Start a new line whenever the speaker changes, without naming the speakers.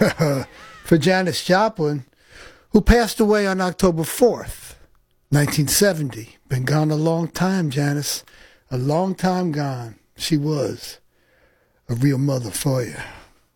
for Janis Joplin, who passed away on October 4th, 1970. Been gone a long time, Janis. A long time gone. She was a real mother for you.